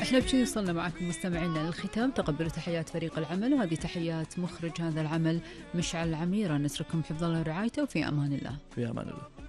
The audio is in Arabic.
احنا بشي وصلنا معكم مستمعينا للختام. تقبلوا تحيات فريق العمل، وهذه تحيات مخرج هذا العمل مشعل العميرة. نترككم بحفظ الله ورعايته، وفي أمان الله. في أمان الله.